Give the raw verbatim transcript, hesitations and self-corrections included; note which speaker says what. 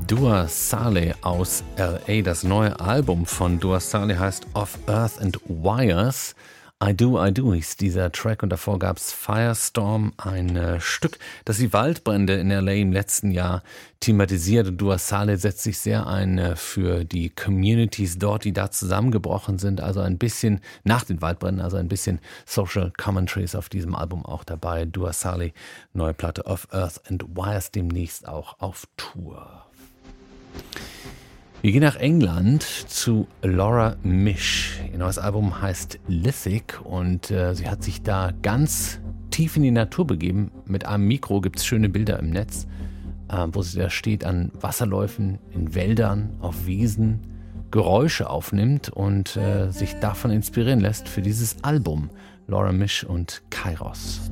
Speaker 1: Dua Saleh aus L A. Das neue Album von Dua Saleh heißt Of Earth and Wires. I Do, I Do hieß dieser Track und davor gab's Firestorm, ein äh, Stück, das die Waldbrände in L A im letzten Jahr thematisiert. Und Dua Saleh setzt sich sehr ein äh, für die Communities dort, die da zusammengebrochen sind. Also ein bisschen nach den Waldbränden, also ein bisschen Social Commentaries auf diesem Album auch dabei. Dua Saleh, neue Platte Of Earth and Wires, demnächst auch auf Tour. Wir gehen nach England zu Laura Misch. Ihr neues Album heißt Lithic und äh, sie hat sich da ganz tief in die Natur begeben. Mit einem Mikro gibt es schöne Bilder im Netz, äh, wo sie da steht an Wasserläufen, in Wäldern, auf Wiesen, Geräusche aufnimmt und äh, sich davon inspirieren lässt für dieses Album. Laura Misch und Kairos.